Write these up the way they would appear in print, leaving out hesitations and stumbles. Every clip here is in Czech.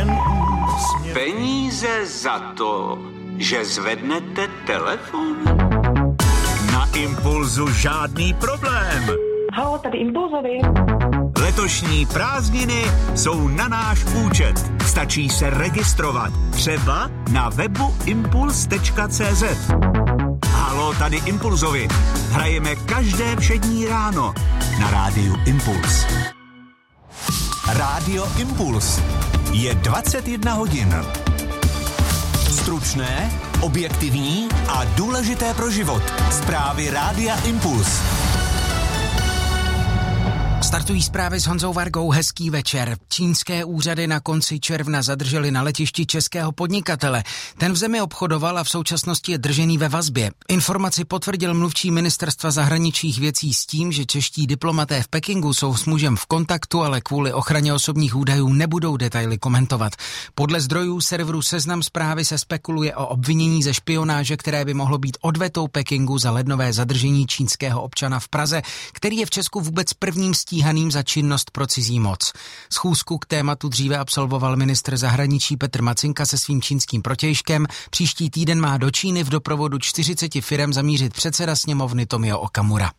Peníze za to, že zvednete telefon? Na Impulzu žádný problém. Haló, tady Impulzovi. Letošní prázdniny jsou na náš účet. Stačí se registrovat. Třeba na webu impuls.cz. Haló, tady Impulzovi. Hrajeme každé všední ráno na rádiu Impuls. Rádio Impuls. Je 21 hodin. Stručné, objektivní a důležité pro život. Zprávy Rádia Impuls. Startují zprávy s Honzou Vargou. Hezký večer. Čínské úřady na konci června zadrželi na letišti českého podnikatele. Ten v zemi obchodoval a v současnosti je držený ve vazbě. Informaci potvrdil mluvčí ministerstva zahraničních věcí s tím, že čeští diplomaté v Pekingu jsou s mužem v kontaktu, ale kvůli ochraně osobních údajů nebudou detaily komentovat. Podle zdrojů serveru Seznam Zprávy se spekuluje o obvinění ze špionáže, které by mohlo být odvetou Pekingu za lednové zadržení čínského občana v Praze, který je v Česku vůbec prvním stíhaným za činnost pro cizí moc. Schůzku k tématu dříve absolvoval ministr zahraničí Petr Macinka se svým čínským protějškem. Příští týden má do Číny v doprovodu 40 firem zamířit předseda sněmovny Tomio Okamura.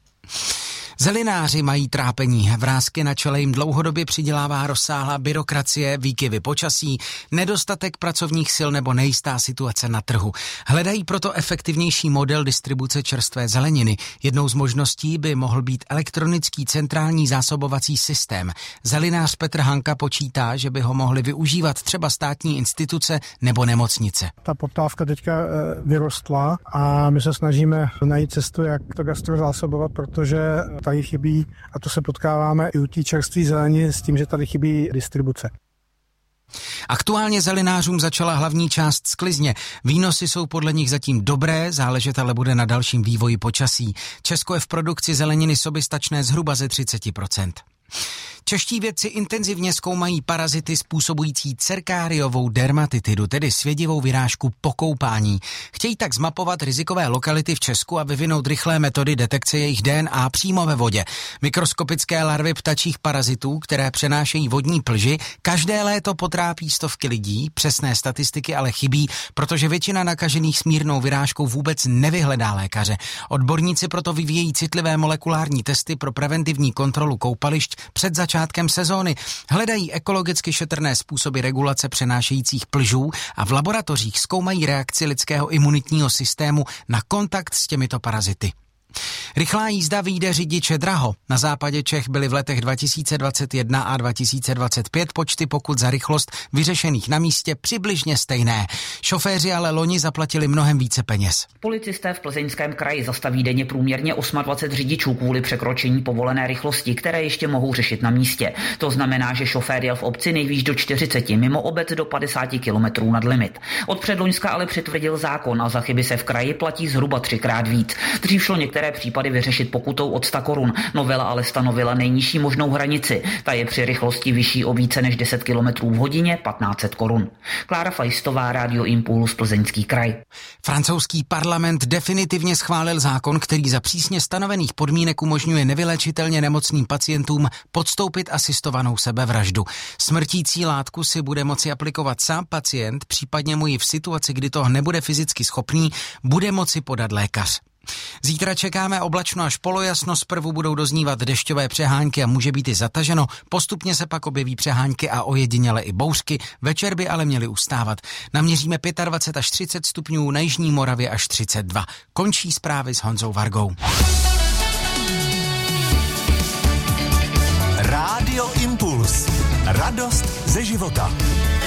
Zelináři mají trápení. Vrásky na čele jim dlouhodobě přidělává rozsáhlá byrokracie, výkyvy počasí, nedostatek pracovních sil nebo nejistá situace na trhu. Hledají proto efektivnější model distribuce čerstvé zeleniny. Jednou z možností by mohl být elektronický centrální zásobovací systém. Zelinář Petr Hanka počítá, že by ho mohli využívat třeba státní instituce nebo nemocnice. Ta poptávka teďka vyrostla a my se snažíme najít cestu, jak to gastro zásobovat, protože tady chybí, a to se potkáváme i u té čerstvé zeleniny s tím, že tady chybí distribuce. Aktuálně zelinářům začala hlavní část sklizně. Výnosy jsou podle nich zatím dobré, záležet ale bude na dalším vývoji počasí. Česko je v produkci zeleniny soběstačné zhruba ze 30%. Čeští vědci intenzivně zkoumají parazity způsobující cerkáriovou dermatitidu, tedy svědivou vyrážku po koupání. Chtějí tak zmapovat rizikové lokality v Česku a vyvinout rychlé metody detekce jejich DNA přímo ve vodě. Mikroskopické larvy ptačích parazitů, které přenášejí vodní plži, každé léto potrápí stovky lidí. Přesné statistiky ale chybí, protože většina nakažených s mírnou vyrážkou vůbec nevyhledá lékaře. Odborníci proto vyvíjejí citlivé molekulární testy pro preventivní kontrolu koupališť před začátkem sezóny. Hledají ekologicky šetrné způsoby regulace přenášejících plžů a v laboratořích zkoumají reakci lidského imunitního systému na kontakt s těmito parazity. Rychlá jízda vyjde řidiče draho. Na západě Čech byly v letech 2021 a 2025 počty pokut za rychlost vyřešených na místě přibližně stejné. Šoféři ale loni zaplatili mnohem více peněz. Policisté v Plzeňském kraji zastaví denně průměrně 28 řidičů kvůli překročení povolené rychlosti, které ještě mohou řešit na místě. To znamená, že šofér jel v obci nejvýš do 40, mimo obec do 50 km nad limit. Od předloňska ale přitvrdil zákon a za chyby se v kraji platí zhruba 3krát víc. Dřív šlo některé případy vyřešit pokutou od 100 korun. Novela ale stanovila nejnižší možnou hranici. Ta je při rychlosti vyšší o více než 10 km v hodině 1500 korun. Klára Fajstová, Rádio Impuls, Plzeňský kraj. Francouzský parlament definitivně schválil zákon, který za přísně stanovených podmínek umožňuje nevyléčitelně nemocným pacientům podstoupit asistovanou sebevraždu. Smrtící látku si bude moci aplikovat sám pacient, případně mu ji v situaci, kdy toho nebude fyzicky schopný, bude moci podat lékař. Zítra čekáme oblačno až polojasno, zprvu budou doznívat dešťové přehánky a může být i zataženo, postupně se pak objeví přehánky a ojediněle i bouřky, večer by ale měly ustávat. Naměříme 25 až 30 stupňů, na jižní Moravě až 32. Končí zprávy s Honzou Vargou. Rádio Impuls. Radost ze života.